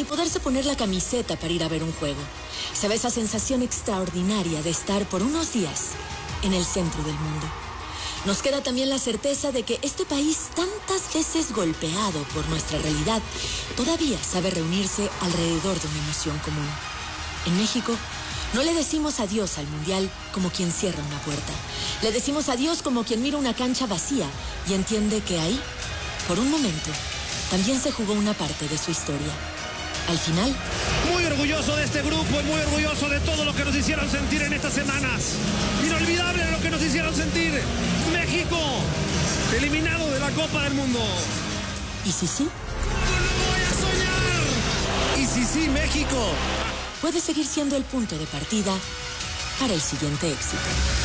y poderse poner la camiseta para ir a ver un juego. Sabe esa sensación extraordinaria de estar por unos días en el centro del mundo. Nos queda también la certeza de que este país, tantas veces golpeado por nuestra realidad, todavía sabe reunirse alrededor de una emoción común. En México, no le decimos adiós al Mundial como quien cierra una puerta. Le decimos adiós como quien mira una cancha vacía y entiende que ahí, por un momento, también se jugó una parte de su historia. Al final... Muy orgulloso de este grupo y muy orgulloso de todo lo que nos hicieron sentir en estas semanas. Inolvidable lo que nos hicieron sentir. México, eliminado de la Copa del Mundo. ¿Y si sí? ¿Cómo no voy a soñar? ¿Y si sí, México? Puede seguir siendo el punto de partida para el siguiente éxito.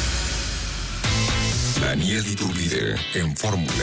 Daniel Iturbide en Fórmula.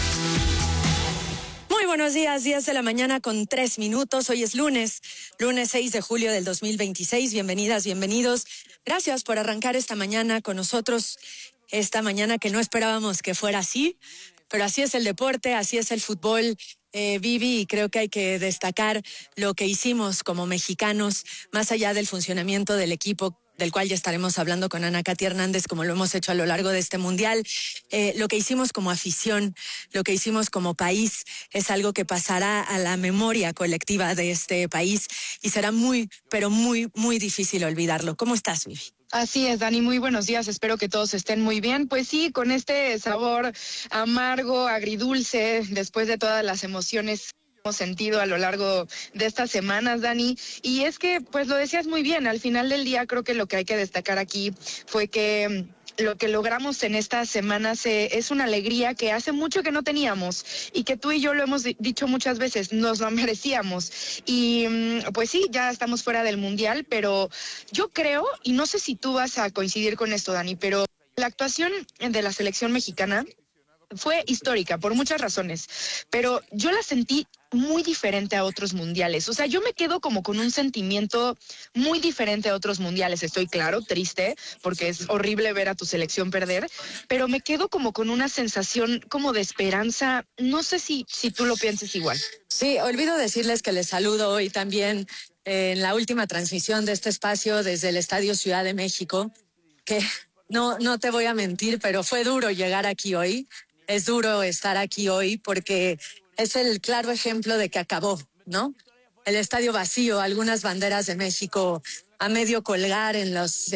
Muy buenos días, 10 de la mañana con 3 minutos. Hoy es lunes 6 de julio del 2026. Bienvenidas, bienvenidos. Gracias por arrancar esta mañana con nosotros. Esta mañana que no esperábamos que fuera así, pero así es el deporte, así es el fútbol. Vivi, y creo que hay que destacar lo que hicimos como mexicanos, más allá del funcionamiento del equipo, del cual ya estaremos hablando con Ana Katy Hernández, como lo hemos hecho a lo largo de este mundial. Lo que hicimos como afición, lo que hicimos como país, es algo que pasará a la memoria colectiva de este país y será muy, pero muy, muy difícil olvidarlo. ¿Cómo estás, Vivi? Así es, Dani, muy buenos días, espero que todos estén muy bien. Pues sí, con este sabor amargo, agridulce, después de todas las emociones que hemos sentido a lo largo de estas semanas, Dani. Y es que, pues lo decías muy bien, al final del día creo que lo que hay que destacar aquí fue que lo que logramos en estas semanas es una alegría que hace mucho que no teníamos y que tú y yo lo hemos dicho muchas veces, nos lo merecíamos. Y pues sí, ya estamos fuera del Mundial, pero yo creo, y no sé si tú vas a coincidir con esto, Dani, pero la actuación de la selección mexicana fue histórica por muchas razones, pero yo la sentí muy diferente a otros mundiales. O sea, yo me quedo como con un sentimiento muy diferente a otros mundiales. Estoy claro, triste, porque es horrible ver a tu selección perder, pero me quedo como con una sensación como de esperanza. No sé si tú lo pienses igual. Sí, olvido decirles que les saludo hoy también en la última transmisión de este espacio desde el Estadio Ciudad de México, que no te voy a mentir, pero fue duro llegar aquí hoy. Es duro estar aquí hoy porque es el claro ejemplo de que acabó, ¿no? El estadio vacío, algunas banderas de México a medio colgar en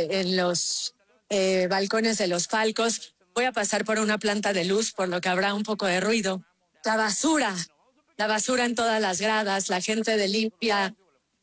los balcones de los palcos. Voy a pasar por una planta de luz, por lo que habrá un poco de ruido. La basura en todas las gradas, la gente de limpia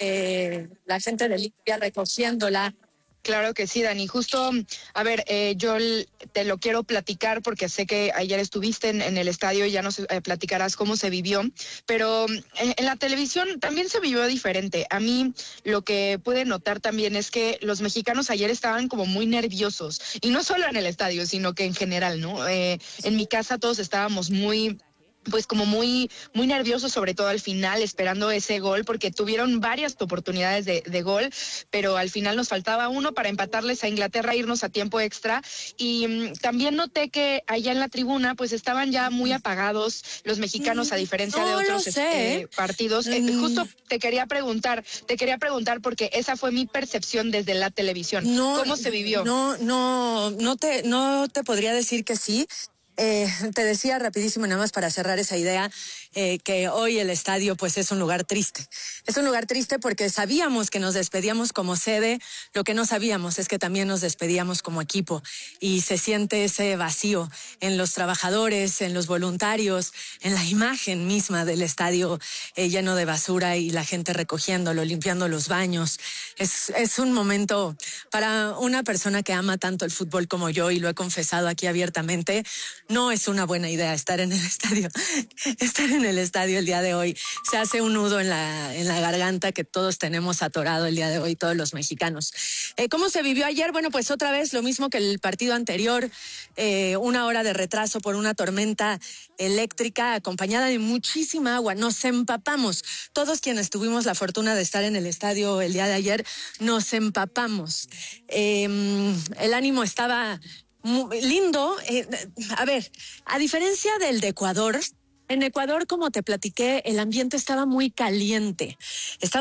recogiéndola. Claro que sí, Dani. Justo, a ver, yo te lo quiero platicar porque sé que ayer estuviste en el estadio y ya nos platicarás cómo se vivió, pero en la televisión también se vivió diferente. A mí lo que pude notar también es que los mexicanos ayer estaban como muy nerviosos, y no solo en el estadio, sino que en general, ¿no? En mi casa todos estábamos muy nerviosos, sobre todo al final, esperando ese gol, porque tuvieron varias oportunidades de gol, pero al final nos faltaba uno para empatarles a Inglaterra, irnos a tiempo extra. Y también noté que allá en la tribuna pues estaban ya muy apagados los mexicanos, a diferencia de otros partidos. Justo te quería preguntar porque esa fue mi percepción desde la televisión. ¿Cómo se vivió? No te podría decir que sí. Te decía rapidísimo, nada más para cerrar esa idea, que hoy el estadio pues es un lugar triste. Es un lugar triste porque sabíamos que nos despedíamos como sede, lo que no sabíamos es que también nos despedíamos como equipo, y se siente ese vacío en los trabajadores, en los voluntarios, en la imagen misma del estadio lleno de basura y la gente recogiéndolo, limpiando los baños. Es un momento para una persona que ama tanto el fútbol como yo, y lo he confesado aquí abiertamente. No es una buena idea estar en el estadio. Estar en el estadio el día de hoy. Se hace un nudo en la garganta que todos tenemos atorado el día de hoy, todos los mexicanos. ¿Cómo se vivió ayer? Bueno, pues otra vez lo mismo que el partido anterior. 1 hora de retraso por una tormenta eléctrica acompañada de muchísima agua. Nos empapamos. Todos quienes tuvimos la fortuna de estar en el estadio el día de ayer, nos empapamos. El ánimo estaba muy lindo. A ver, a diferencia del de Ecuador, en Ecuador, como te platiqué, el ambiente estaba muy caliente. Estaba